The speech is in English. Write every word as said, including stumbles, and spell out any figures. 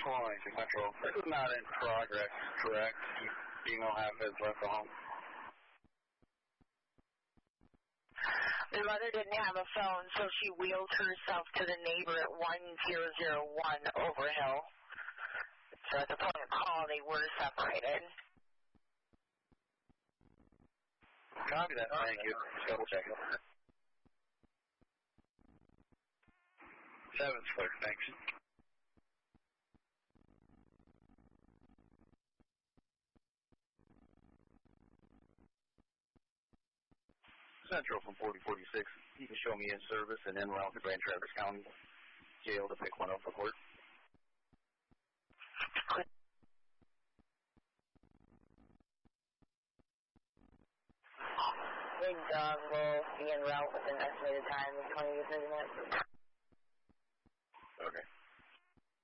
calling to Central. This is not in progress, correct? Dino have his left the home. The mother didn't have a phone, so she wheeled herself to the neighbor at one zero zero one Overhill. So at the point of call, they were separated. Copy that. Thank you. Just double check it. Seven's clear. Thanks. Central from forty forty-six. You can show me in service and en route to Grand Traverse County Jail to pick one up for court. Big dog will be en route with an estimated time of twenty to thirty minutes.